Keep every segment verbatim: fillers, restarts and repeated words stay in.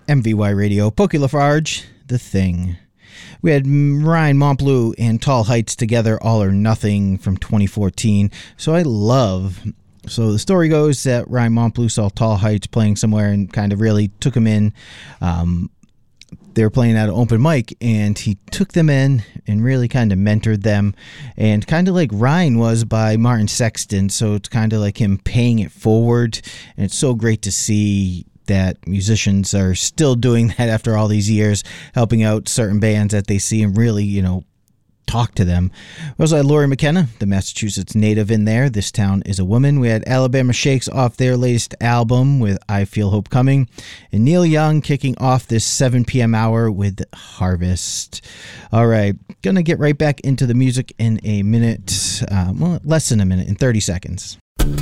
M V Y Radio, Pokey Lafarge, The Thing. We had Ryan Montbleu and Tall Heights together, All or Nothing from twenty fourteen. So I love... So the story goes that Ryan Montbleu saw Tall Heights playing somewhere and kind of really took him in. Um, they were playing at an open mic, and he took them in and really kind of mentored them. And kind of like Ryan was by Martin Sexton. So it's kind of like him paying it forward. And it's so great to see that musicians are still doing that after all these years, helping out certain bands that they see and really, you know, talk to them. We also had Lori McKenna, the Massachusetts native, in there. This Town is a Woman. We had Alabama Shakes off their latest album with I Feel Hope Coming. And Neil Young kicking off this seven p.m. hour with Harvest. All right, gonna get right back into the music in a minute. Uh, well, less than a minute, in thirty seconds.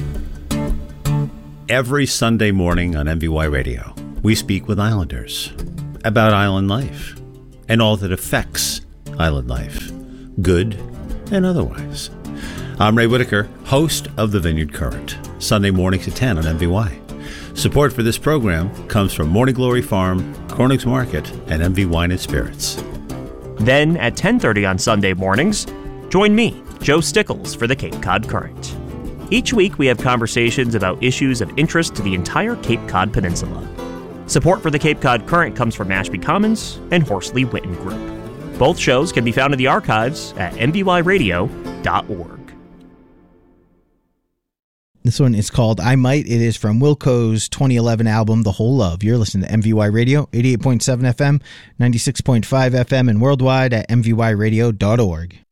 Every Sunday morning on M V Y Radio, we speak with Islanders about island life and all that affects island life, good and otherwise. I'm Ray Whitaker, host of The Vineyard Current, Sunday mornings at ten on M V Y. Support for this program comes from Morning Glory Farm, Corning's Market, and M V Wine and Spirits. Then at ten thirty on Sunday mornings, join me, Joe Stickles, for the Cape Cod Current. Each week, we have conversations about issues of interest to the entire Cape Cod Peninsula. Support for the Cape Cod Current comes from Mashpee Commons and Horsley Witten Group. Both shows can be found in the archives at m v y radio dot org. This one is called I Might. It is from Wilco's twenty eleven album, The Whole Love. You're listening to M V Y Radio, eighty-eight point seven F M, ninety-six point five F M, and worldwide at m v y radio dot org.